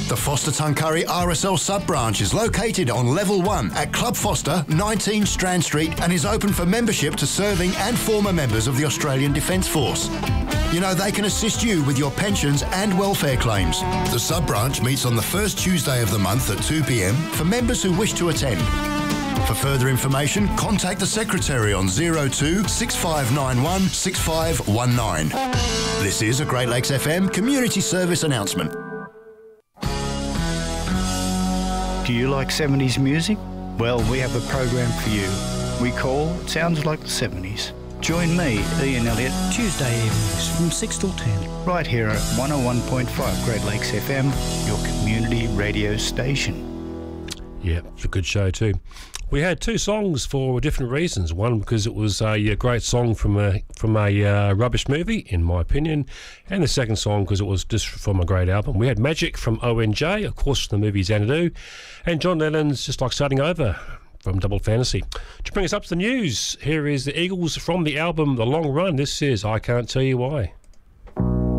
The Foster Tuncurry RSL sub-branch is located on Level 1 at Club Foster, 19 Strand Street, and is open for membership to serving and former members of the Australian Defence Force. You know, they can assist you with your pensions and welfare claims. The sub-branch meets on the first Tuesday of the month at 2 p.m. for members who wish to attend. For further information, contact the Secretary on 02 6591 6519. This is a Great Lakes FM community service announcement. Do you like 70s music? Well, we have a program for you. We call Sounds Like the 70s. Join me, Ian Elliott, Tuesday evenings from 6 till 10. Right here at 101.5 Great Lakes FM, your community radio station. Yeah, it's a good show too. We had two songs for different reasons. One because it was a great song from a rubbish movie, in my opinion, and the second song because it was just from a great album. We had Magic from ONJ, of course, the movie Xanadu, and John Lennon's Just Like Starting Over from Double Fantasy. To bring us up to the news, here is the Eagles from the album The Long Run. This is I Can't Tell You Why.